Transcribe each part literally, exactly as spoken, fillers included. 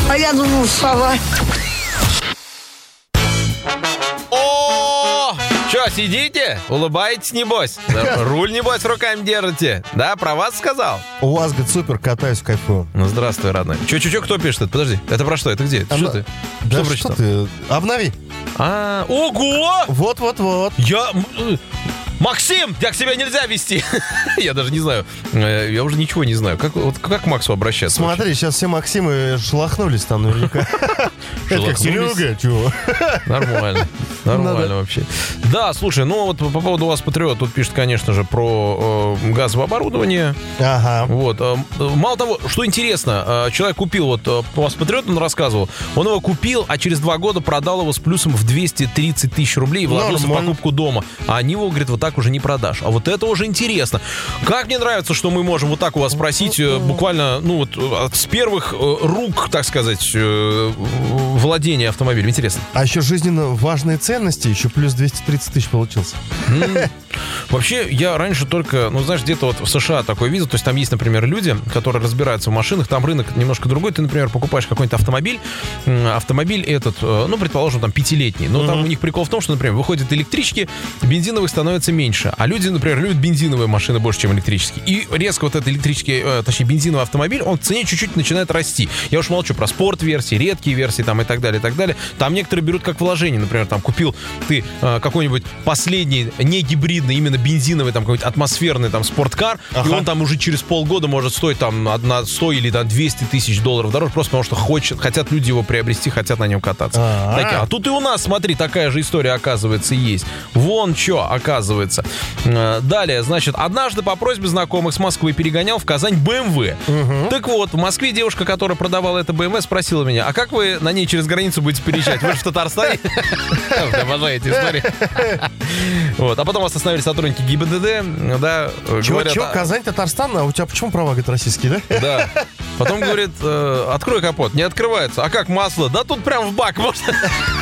А я думал, сова. О, что, сидите? Улыбаетесь, небось? Руль, небось, руками держите? Да, про вас сказал? У вас, говорит, супер, катаюсь, кайфую. Ну, здравствуй, родной. Че-че-че, кто пишет это? Подожди, это про что? Это где? Это Обна... что ты? Да что что прочитал? ты? Обнови. А, ого! Вот-вот-вот. Я... Максим, так себя нельзя вести. Я даже не знаю. Я уже ничего не знаю. Как, вот, как к Максу обращаться? Смотри, вообще? Сейчас все Максимы шелохнулись там наверняка. Это как Серега, чего? Нормально. Нормально вообще. Да, слушай, ну вот по поводу вас Патриот, тут пишет, конечно же, про э, газовое оборудование. Ага. Вот. Э, мало того, что интересно, э, человек купил, вот э, вас Патриот, он рассказывал, он его купил, а через два года продал его с плюсом в двести тридцать тысяч рублей и вложился в покупку дома. А они его, говорит, вот так уже не продашь. А вот это уже интересно. Как мне нравится, что мы можем вот так у вас спросить, э, буквально, ну вот, с первых э, рук, так сказать, э, владения автомобилем. Интересно. А еще жизненно важные ценности, еще плюс двести тридцать тысяч получился. Mm. Вообще, я раньше только, ну, знаешь, где-то вот в США такое видел, то есть там есть, например, люди, которые разбираются в машинах, там рынок немножко другой, ты, например, покупаешь какой-нибудь автомобиль, автомобиль этот, ну, предположим, там, пятилетний, но mm-hmm. там у них прикол в том, что, например, выходят электрички, бензиновых становится меньше, а люди, например, любят бензиновые машины больше, чем электрические, и резко вот этот электрический, точнее, бензиновый автомобиль, он в цене чуть-чуть начинает расти. Я уж молчу про спорт-версии, редкие версии там и так далее, и так далее. Там некоторые берут как вложение, например, там, купил ты э, какой-нибудь последний, не гибридный, именно бензиновый, там, какой-нибудь атмосферный, там, спорткар, ага. и он там уже через полгода может стоить, там, на сто или на двести тысяч долларов дороже, просто потому что хочет, хотят люди его приобрести, хотят на нем кататься. А тут и у нас, смотри, такая же история, оказывается, есть. Вон что, оказывается. Далее, значит, однажды по просьбе знакомых с Москвы перегонял в Казань бэ эм вэ. Угу. Так вот, в Москве девушка, которая продавала это бэ эм вэ, спросила меня, а как вы на ней через границу будете переезжать? Вы же в Татарстане? Обожаю эти истории. Вот. А потом вас остановили сотрудники ГИБДД, да, чего, чего, Казань, Татарстан, а у тебя почему права, говорит, российские, да? Да. Потом говорит, э, открой капот, не открывается. А как масло? Да тут прям в бак можно.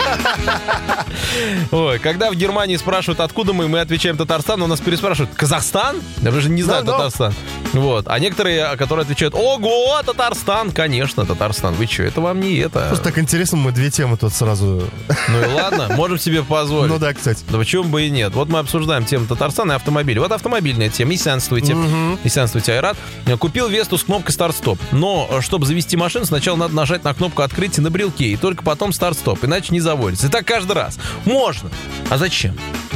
Ой, когда в Германии спрашивают, откуда мы, мы отвечаем Татарстан, у нас переспрашивают, Казахстан? Я же не знаю Татарстан. Вот. А некоторые, которые отвечают, ого, Татарстан, конечно, Татарстан. Вы что, это вам не это. Просто так интересно, мы две темы тут сразу. Ну и ладно, можем себе позволить. Ну да, кстати. Да почему бы и нет. Вот мы обсуждаем тему Татарстана и автомобиля. Вот автомобильная тема. Исянствуйте. Угу. Исянствуйте, Айрат. Купил Весту с кнопкой старт-стоп. Но, чтобы завести машину, сначала надо нажать на кнопку открытия на брелке. И только потом старт-стоп. Иначе не заводится. И так каждый раз. Можно. А зачем?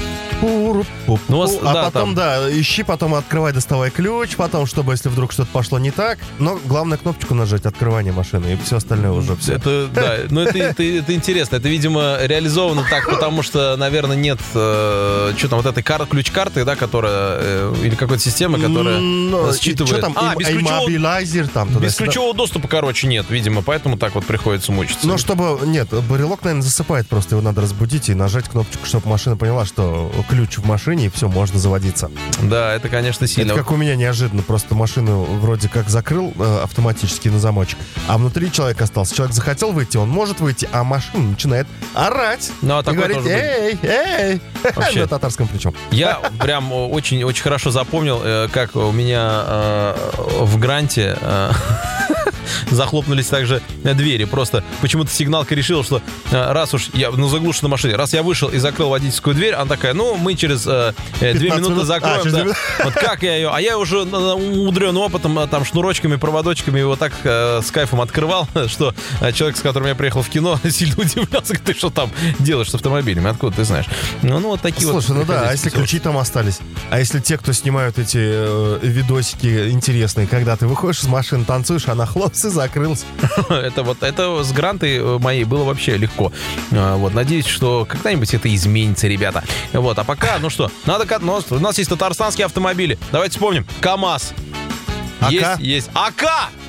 Ну, вас, а да, потом, там... да, ищи, потом открывай, доставай ключ, потом, чтобы, если вдруг что-то пошло не так, но главное кнопочку нажать, открывание машины, и все остальное уже все. Это, да, но это, это, это интересно, это, видимо, реализовано так, потому что, наверное, нет, э, что там, вот этой кар- ключ-карты, да, которая, э, или какой-то системы, которая но, считывает... Что там, а, бесключевого, там, бесключевого доступа, короче, нет, видимо, поэтому так вот приходится мучиться. Ну, чтобы, нет, брелок, наверное, засыпает просто, его надо разбудить и нажать кнопочку, чтобы машина поняла, что ключ в машине, и все, можно заводиться. Да, это, конечно, сильно. Это как у меня неожиданно. Просто машину вроде как закрыл э, автоматически на замочек, а внутри человек остался. Человек захотел выйти, он может выйти, а машина начинает орать. Ну, а и говорит, эй, эй, вообще, на татарском причем. Я прям очень-очень хорошо запомнил, как у меня э, в Гранте э, захлопнулись также двери. Просто почему-то сигналка решила, что э, раз уж я на заглушенной машине, раз я вышел и закрыл водительскую дверь, она такая, ну, мы через э, две минуты минут. закроем. А, да. Вот как я ее... А я уже умудрен опытом, там, шнурочками, проводочками его так э, с кайфом открывал, что человек, с которым я приехал в кино, сильно удивлялся, ты что там делаешь с автомобилями, откуда ты знаешь. Ну, ну вот такие Слушай, вот... Слушай, ну да, а если ключи там остались? А если те, кто снимают эти э, видосики интересные, когда ты выходишь из машины, танцуешь, она хлопцы, закрылась. Это вот, это с грантой моей было вообще легко. Вот, надеюсь, что когда-нибудь это изменится, ребята. Вот, а пока, ну что, надо... У нас есть татарстанские автомобили. Давайте вспомним. КамАЗ. Есть, АК? Есть. АК!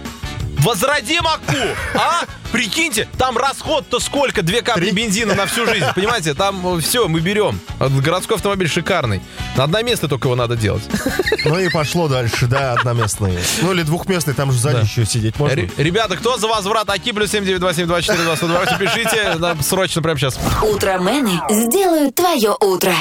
Возродим АКУ! А? Прикиньте, там расход-то сколько? Две капли бензина на всю жизнь. Понимаете, там все, мы берем. Городской автомобиль шикарный. На одноместный только его надо делать. Ну и пошло дальше, да, одноместный. Ну или двухместный, там же сзади да. еще сидеть можно. Р- ребята, кто за возврат АКИ? Плюс семь девять два семь два четыре два два. Пишите нам срочно прямо сейчас. Утромены сделают твое утро.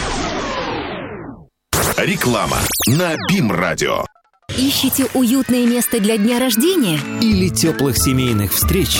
Реклама на БИМ-радио. Ищите уютное место для дня рождения? Или теплых семейных встреч?